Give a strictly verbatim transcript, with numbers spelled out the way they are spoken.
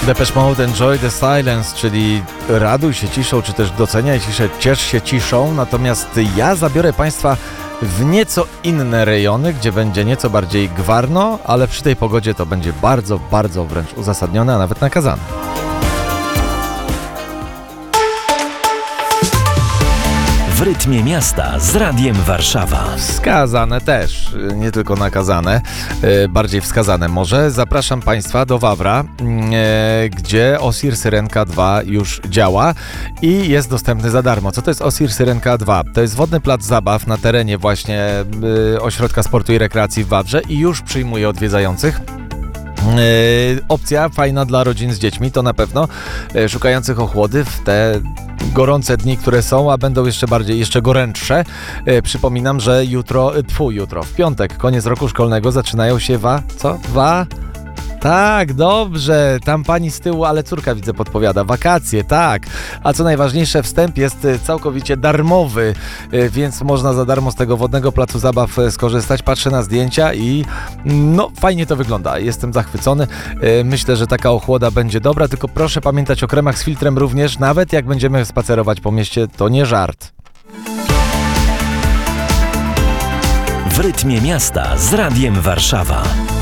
Depeche Mode, Enjoy the Silence, czyli raduj się ciszą, czy też doceniaj ciszę, ciesz się ciszą. Natomiast ja zabiorę Państwa w nieco inne rejony, gdzie będzie nieco bardziej gwarno, ale przy tej pogodzie to będzie bardzo, bardzo wręcz uzasadnione, a nawet nakazane. W rytmie miasta z Radiem Warszawa. Wskazane też, nie tylko nakazane, bardziej wskazane może. Zapraszam Państwa do Wawra, gdzie Osir Syrenka dwa już działa i jest dostępny za darmo. Co to jest Osir Syrenka dwa? To jest wodny plac zabaw na terenie właśnie Ośrodka Sportu i Rekreacji w Wawrze i już przyjmuje odwiedzających. Yy, opcja fajna dla rodzin z dziećmi, to na pewno, yy, szukających ochłody w te gorące dni, które są, a będą jeszcze bardziej, jeszcze gorętsze. Yy, przypominam, że jutro, tfu, jutro, w piątek, koniec roku szkolnego, zaczynają się wa, co? Wa? Tak, dobrze, tam pani z tyłu, ale córka widzę podpowiada, wakacje, tak. A co najważniejsze, wstęp jest całkowicie darmowy, więc można za darmo z tego wodnego placu zabaw skorzystać. Patrzę na zdjęcia i no fajnie to wygląda, jestem zachwycony. Myślę, że taka ochłoda będzie dobra, tylko proszę pamiętać o kremach z filtrem również, nawet jak będziemy spacerować po mieście, to nie żart. W rytmie miasta z Radiem Warszawa.